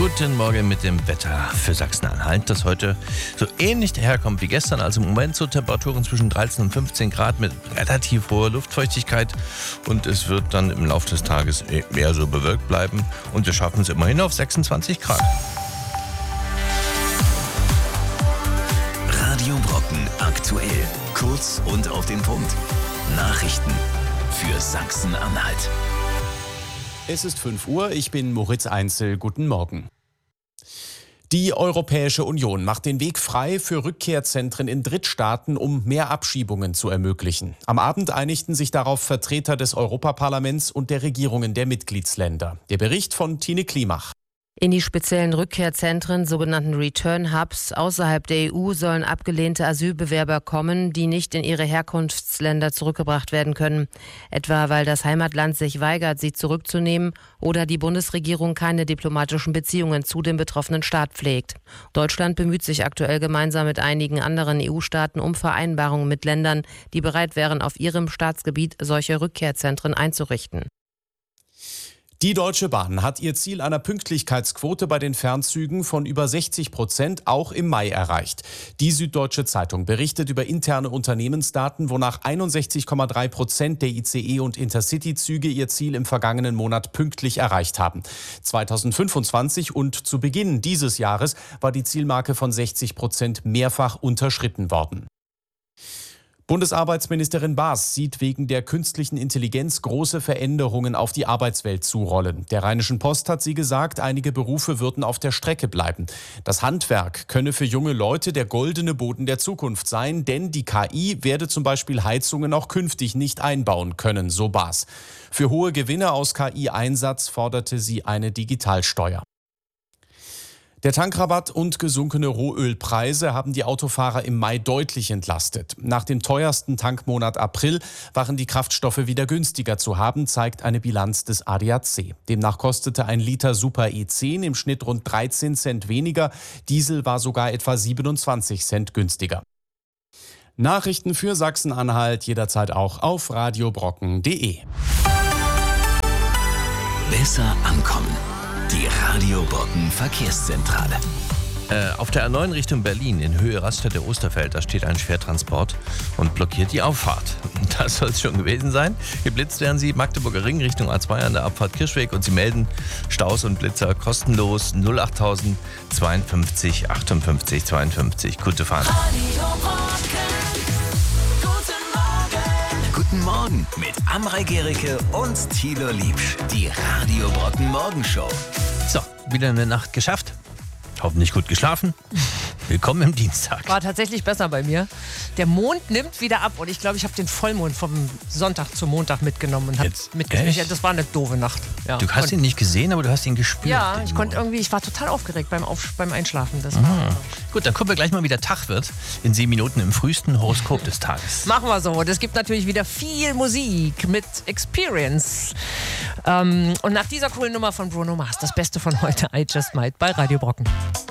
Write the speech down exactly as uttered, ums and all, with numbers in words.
Guten Morgen mit dem Wetter für Sachsen-Anhalt, das heute so ähnlich daherkommt wie gestern. Also im Moment so Temperaturen zwischen dreizehn und fünfzehn Grad mit relativ hoher Luftfeuchtigkeit. Und es wird dann im Laufe des Tages eher so bewölkt bleiben. Und wir schaffen es immerhin auf sechsundzwanzig Grad. Radio Brocken aktuell. Kurz und auf den Punkt. Nachrichten für Sachsen-Anhalt. Es ist fünf Uhr, ich bin Moritz Einzel. Guten Morgen. Die Europäische Union macht den Weg frei für Rückkehrzentren in Drittstaaten, um mehr Abschiebungen zu ermöglichen. Am Abend einigten sich darauf Vertreter des Europaparlaments und der Regierungen der Mitgliedsländer. Der Bericht von Tine Klimach. In die speziellen Rückkehrzentren, sogenannten Return Hubs, außerhalb der E U sollen abgelehnte Asylbewerber kommen, die nicht in ihre Herkunftsländer zurückgebracht werden können. Etwa weil das Heimatland sich weigert, sie zurückzunehmen oder die Bundesregierung keine diplomatischen Beziehungen zu dem betroffenen Staat pflegt. Deutschland bemüht sich aktuell gemeinsam mit einigen anderen E U-Staaten um Vereinbarungen mit Ländern, die bereit wären, auf ihrem Staatsgebiet solche Rückkehrzentren einzurichten. Die Deutsche Bahn hat ihr Ziel einer Pünktlichkeitsquote bei den Fernzügen von über sechzig Prozent auch im Mai erreicht. Die Süddeutsche Zeitung berichtet über interne Unternehmensdaten, wonach einundsechzig Komma drei Prozent der I C E- und Intercity-Züge ihr Ziel im vergangenen Monat pünktlich erreicht haben. zweitausendfünfundzwanzig und zu Beginn dieses Jahres war die Zielmarke von sechzig Prozent mehrfach unterschritten worden. Bundesarbeitsministerin Baas sieht wegen der künstlichen Intelligenz große Veränderungen auf die Arbeitswelt zurollen. Der Rheinischen Post hat sie gesagt, einige Berufe würden auf der Strecke bleiben. Das Handwerk könne für junge Leute der goldene Boden der Zukunft sein, denn die K I werde zum Beispiel Heizungen auch künftig nicht einbauen können, so Baas. Für hohe Gewinne aus K I-Einsatz forderte sie eine Digitalsteuer. Der Tankrabatt und gesunkene Rohölpreise haben die Autofahrer im Mai deutlich entlastet. Nach dem teuersten Tankmonat April waren die Kraftstoffe wieder günstiger zu haben, zeigt eine Bilanz des A D A C. Demnach kostete ein Liter Super E zehn im Schnitt rund dreizehn Cent weniger. Diesel war sogar etwa siebenundzwanzig Cent günstiger. Nachrichten für Sachsen-Anhalt jederzeit auch auf radiobrocken punkt de. Besser ankommen. Die Radio Brocken Verkehrszentrale. Äh, auf der A neun Richtung Berlin in Höhe Raststätte Osterfeld, da steht ein Schwertransport und blockiert die Auffahrt. Das soll es schon gewesen sein. Geblitzt werden Sie Magdeburger Ring Richtung A zwei an der Abfahrt Kirchweg und Sie melden Staus und Blitzer kostenlos null acht null null null zwei achtundfünfzig zweiundfünfzig. Gute Fahrt. Guten Morgen mit Amrei Gericke und Thilo Liebsch. Die Radio Brocken Morgenshow. So, wieder eine Nacht geschafft. Hoffentlich gut geschlafen. Willkommen im Dienstag. War tatsächlich besser bei mir. Der Mond nimmt wieder ab und ich glaube, ich habe den Vollmond vom Sonntag zum Montag mitgenommen und habe mitgeschrieben. Das war eine doofe Nacht. Ja. Du hast und, ihn nicht gesehen, aber du hast ihn gespürt. Ja, ich konnte irgendwie, ich war total aufgeregt beim, Auf, beim Einschlafen. Das war mhm. Gut, dann gucken wir gleich mal, wie der Tag wird. In sieben Minuten im frühesten Horoskop des Tages. Machen wir so. Und es gibt natürlich wieder viel Musik mit Experience. Ähm, und nach dieser coolen Nummer von Bruno Mars, das Beste von heute, I Just Might bei Radio Brocken.